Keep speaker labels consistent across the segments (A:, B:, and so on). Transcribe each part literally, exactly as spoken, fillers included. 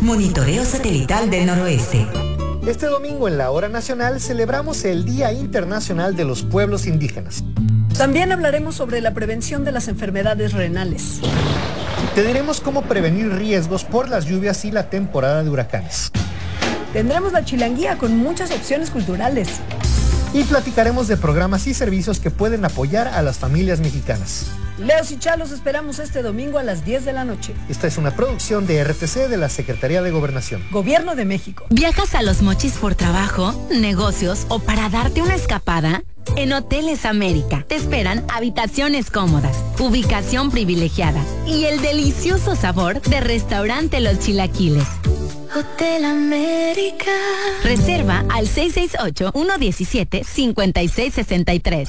A: Monitoreo satelital del noroeste.
B: Este domingo en la Hora Nacional celebramos el Día Internacional de los Pueblos Indígenas.
C: También hablaremos sobre la prevención de las enfermedades renales.
B: Te diremos cómo prevenir riesgos por las lluvias y la temporada de huracanes.
C: Tendremos la chilanguía con muchas opciones culturales.
B: Y platicaremos de programas y servicios que pueden apoyar a las familias mexicanas.
C: Leos y Chalos esperamos este domingo a las diez de la noche.
B: Esta es una producción de R T C de la Secretaría de Gobernación.
C: Gobierno de México.
D: ¿Viajas a Los Mochis por trabajo, negocios o para darte una escapada? En Hoteles América te esperan habitaciones cómodas, ubicación privilegiada y el delicioso sabor de restaurante Los Chilaquiles. Hotel América. Reserva al seis seis ocho, uno uno siete, cinco seis seis tres.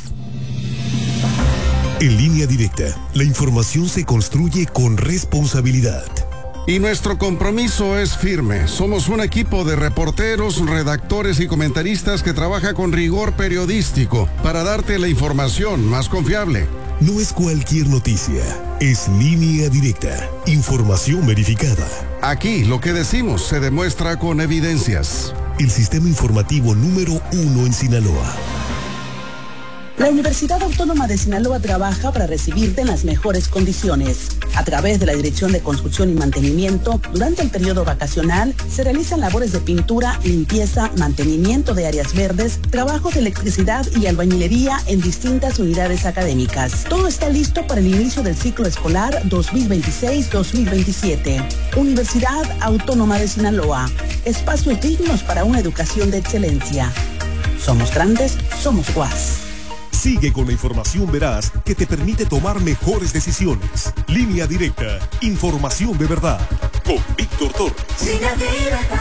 E: En Línea Directa, la información se construye con responsabilidad.
F: Y nuestro compromiso es firme. Somos un equipo de reporteros, redactores y comentaristas que trabaja con rigor periodístico para darte la información más confiable.
E: No es cualquier noticia, es Línea Directa, información verificada.
F: Aquí lo que decimos se demuestra con evidencias.
E: El sistema informativo número uno en Sinaloa.
G: La Universidad Autónoma de Sinaloa trabaja para recibirte en las mejores condiciones. A través de la Dirección de Construcción y Mantenimiento, durante el periodo vacacional, se realizan labores de pintura, limpieza, mantenimiento de áreas verdes, trabajos de electricidad y albañilería en distintas unidades académicas. Todo está listo para el inicio del ciclo escolar dos mil veintiséis dos mil veintisiete. Universidad Autónoma de Sinaloa. Espacios dignos para una educación de excelencia. Somos grandes, somos U A S.
E: Sigue con la información veraz que te permite tomar mejores decisiones. Línea Directa, información de verdad. Con Víctor Torres. Línea Directa.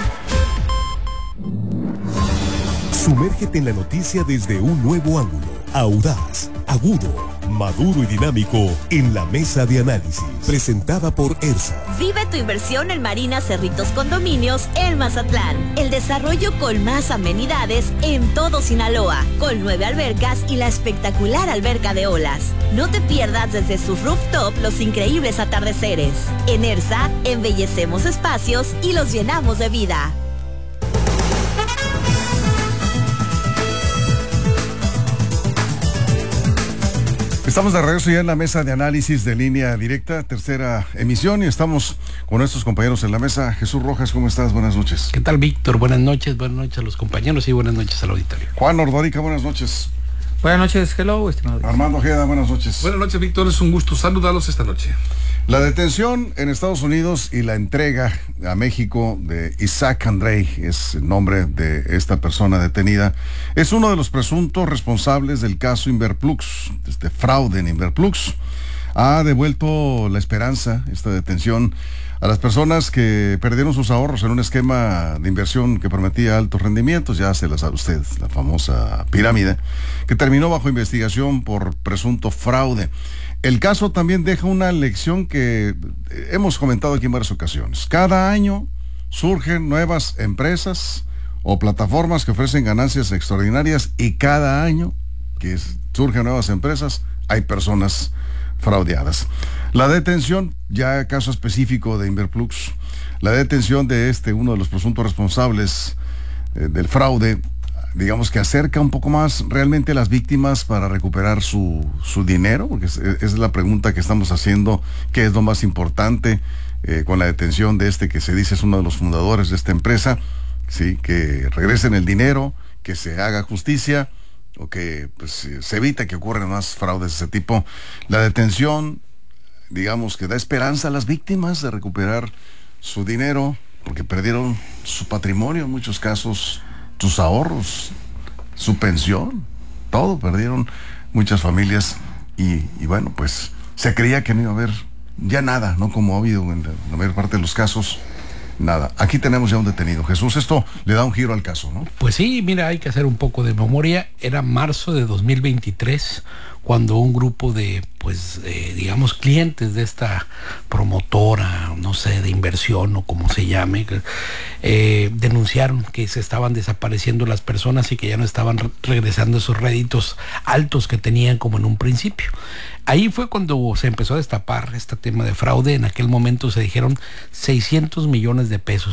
E: Sumérgete en la noticia desde un nuevo ángulo. Audaz, agudo, maduro y dinámico en la mesa de análisis. Presentada por ERSA.
D: Vive tu inversión en Marina Cerritos Condominios en Mazatlán. El desarrollo con más amenidades en todo Sinaloa, con nueve albercas y la espectacular alberca de olas. No te pierdas desde su rooftop los increíbles atardeceres. En ERSA, embellecemos espacios y los llenamos de vida.
F: Estamos de regreso ya en la mesa de análisis de Línea Directa, tercera emisión, y estamos con nuestros compañeros en la mesa. Jesús Rojas, ¿cómo estás? Buenas noches.
H: ¿Qué tal, Víctor? Buenas noches, buenas noches a los compañeros y buenas noches al auditorio.
F: Juan Ordórica, buenas noches.
I: Buenas noches, hello, estimado.
F: Armando Ojeda, buenas noches.
J: Buenas noches, Víctor, es un gusto saludarlos esta noche.
F: La detención en Estados Unidos y la entrega a México de Isaac Andrei, es el nombre de esta persona detenida, es uno de los presuntos responsables del caso Inverplux, este fraude en Inverplux. Ha devuelto la esperanza, esta detención, a las personas que perdieron sus ahorros en un esquema de inversión que prometía altos rendimientos. Ya se la sabe usted, la famosa pirámide, que terminó bajo investigación por presunto fraude. El caso también deja una lección que hemos comentado aquí en varias ocasiones. Cada año surgen nuevas empresas o plataformas que ofrecen ganancias extraordinarias, y cada año que surgen nuevas empresas hay personas fraudeadas. La detención, ya caso específico de Inverplux, la detención de este, uno de los presuntos responsables eh, del fraude, digamos que acerca un poco más realmente a las víctimas para recuperar su, su dinero, porque es, es la pregunta que estamos haciendo, ¿qué es lo más importante eh, con la detención de este que se dice es uno de los fundadores de esta empresa? Sí, que regresen el dinero, que se haga justicia, o que pues, se evita que ocurran más fraudes de ese tipo. La detención, digamos que da esperanza a las víctimas de recuperar su dinero, porque perdieron su patrimonio en muchos casos, sus ahorros, su pensión, todo perdieron muchas familias, y, y bueno, pues se creía que no iba a haber ya nada, no como ha habido en la, en la mayor parte de los casos. Nada, aquí tenemos ya un detenido. Jesús, esto le da un giro al caso, ¿no?
H: Pues sí, mira, hay que hacer un poco de memoria. Era marzo de dos mil veintitrés cuando un grupo de, pues, eh, digamos, clientes de esta promotora, no sé, de inversión o como se llame, eh, denunciaron que se estaban desapareciendo las personas y que ya no estaban re- regresando esos réditos altos que tenían como en un principio. Ahí fue cuando se empezó a destapar este tema de fraude. En aquel momento se dijeron seiscientos millones de pesos